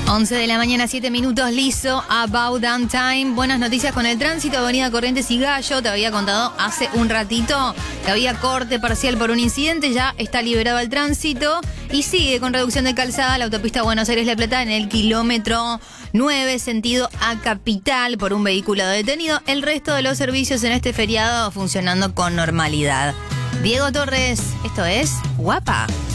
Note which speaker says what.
Speaker 1: 11 de la mañana, 7 minutos, listo, About Damn Time. Buenas noticias con el tránsito, Avenida Corrientes y Gallo. Te había contado hace un ratito que había corte parcial por un incidente, ya está liberado el tránsito y sigue con reducción de calzada la autopista Buenos Aires-La Plata en el kilómetro 9, sentido a Capital, por un vehículo detenido. El resto de los servicios en este feriado funcionando con normalidad. Diego Torres, esto es Guapa.